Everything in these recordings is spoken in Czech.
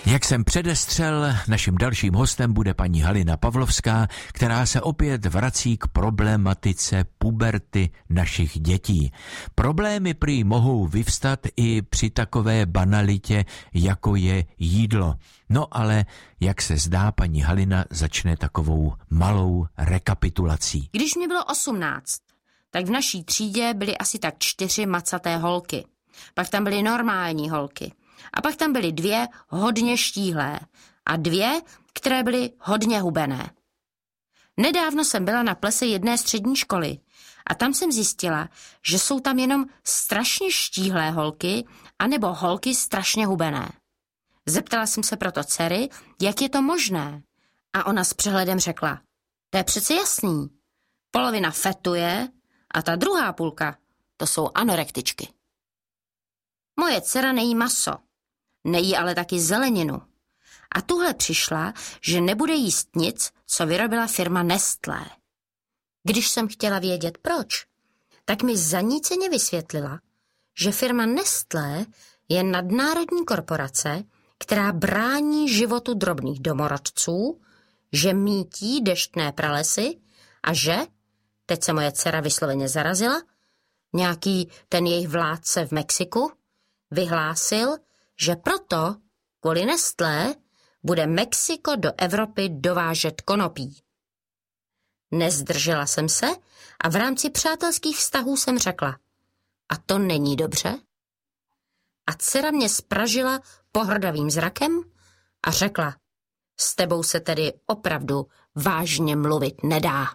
Jak jsem předestřel, naším dalším hostem bude paní Halina Pavlovská, která se opět vrací k problematice puberty našich dětí. Problémy prý mohou vyvstat i při takové banalitě, jako je jídlo. No ale, jak se zdá, paní Halina začne takovou malou rekapitulací. Když mě bylo 18, tak v naší třídě byly asi tak 4 macaté holky. Pak tam byly normální holky. A pak tam byly 2 hodně štíhlé a 2, které byly hodně hubené. Nedávno jsem byla na plese jedné střední školy a tam jsem zjistila, že jsou tam jenom strašně štíhlé holky anebo holky strašně hubené. Zeptala jsem se proto dcery, jak je to možné. A ona s přehledem řekla, to je přece jasný. Polovina fetuje a ta druhá půlka, to jsou anorektičky. Moje dcera nejí maso, nejí ale taky zeleninu. A tuhle přišla, že nebude jíst nic, co vyrobila firma Nestlé. Když jsem chtěla vědět proč, tak mi zaníceně vysvětlila, že firma Nestlé je nadnárodní korporace, která brání životu drobných domorodců, že mítí deštné pralesy a že, teď se moje dcera vysloveně zarazila, nějaký ten jejich vládce v Mexiku vyhlásil, že proto kvůli Nestlé bude Mexiko do Evropy dovážet konopí. Nezdržela jsem se a v rámci přátelských vztahů jsem řekla, a to není dobře? A dcera mě spražila pohrdavým zrakem a řekla, s tebou se tedy opravdu vážně mluvit nedá.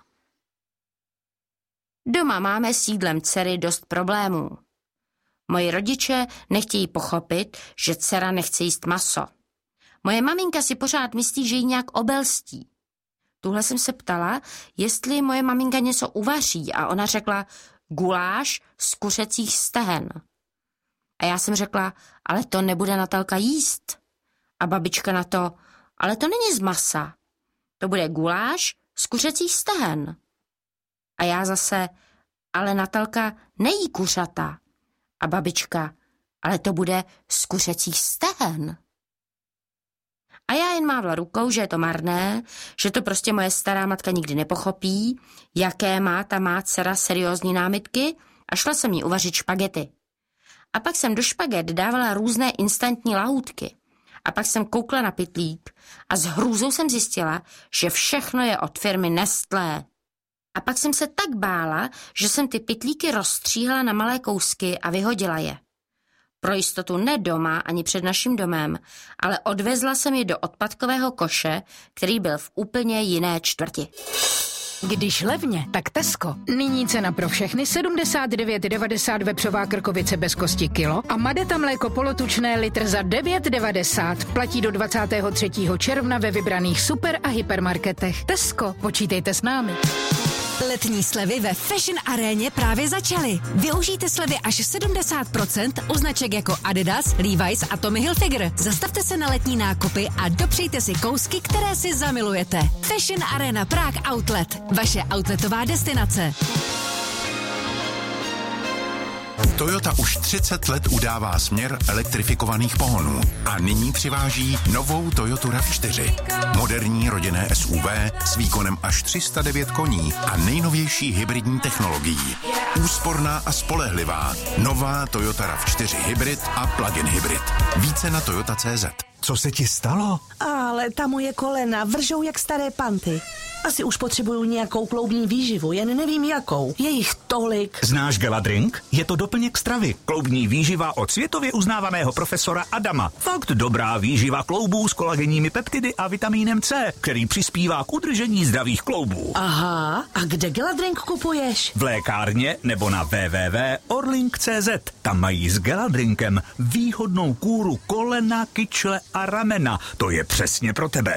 Doma máme s jídlem dcery dost problémů. Moji rodiče nechtějí pochopit, že dcera nechce jíst maso. Moje maminka si pořád myslí, že jí nějak obelstí. Tuhle jsem se ptala, jestli moje maminka něco uvaří a ona řekla guláš z kuřecích stehen. A já jsem řekla, ale to nebude Natalka jíst. A babička na to, ale to není z masa. To bude guláš z kuřecích stehen. A já zase, ale Natalka nejí kuřata. A babička, ale to bude z kuřecích stehen. A já jen mávla rukou, že je to marné, že to prostě moje stará matka nikdy nepochopí, jaké má ta má dcera seriózní námitky a šla jsem jí uvařit špagety. A pak jsem do špaget dávala různé instantní lahůdky. A pak jsem koukla na pytlík a s hrůzou jsem zjistila, že všechno je od firmy Nestlé. A pak jsem se tak bála, že jsem ty pytlíky rozstříhala na malé kousky a vyhodila je. Pro jistotu ne doma ani před naším domem, ale odvezla jsem je do odpadkového koše, který byl v úplně jiné čtvrti. Když levně, tak Tesco. Nyní cena pro všechny 79,90 vepřová krkovice bez kosti kilo a Madeta mléko polotučné litr za 9,90. Platí do 23. června ve vybraných super a hypermarketech. Tesco, počítejte s námi. Letní slevy ve Fashion Aréně právě začaly. Využijte slevy až 70% u značek jako Adidas, Levi's a Tommy Hilfiger. Zastavte se na letní nákupy a dopřejte si kousky, které si zamilujete. Fashion Arena Prague Outlet. Vaše outletová destinace. Toyota už 30 let udává směr elektrifikovaných pohonů a nyní přiváží novou Toyotu RAV4. Moderní rodinné SUV s výkonem až 309 koní a nejnovější hybridní technologií. Úsporná a spolehlivá. Nová Toyota RAV4 hybrid a plug-in hybrid. Více na toyota.cz. Co se ti stalo? Ale ta moje kolena vržou jak staré panty. Asi už potřebuju nějakou kloubní výživu, jen nevím jakou. Je jich tolik. Znáš Geladrink? Je to doplněk stravy. Kloubní výživa od světově uznávaného profesora Adama. Fakt dobrá výživa kloubů s kolagenními peptidy a vitamínem C, který přispívá k udržení zdravých kloubů. Aha, a kde Geladrink kupuješ? V lékárně nebo na www.orlink.cz. Tam mají s Geladrinkem výhodnou kůru kolena, kyčle a ramena. To je přesně pro tebe.